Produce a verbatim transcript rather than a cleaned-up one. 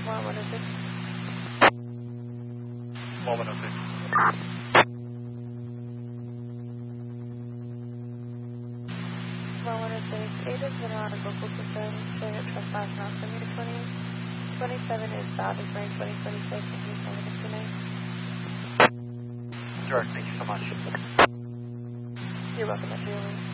one one oh six. one one oh six. one one oh six. eight has been on a vocal system, showing at trespass not from meter twenty. twenty-seven is south of frame twenty twenty-six, and he's on the tonight. Direct, thank you so much. You're welcome, Metro.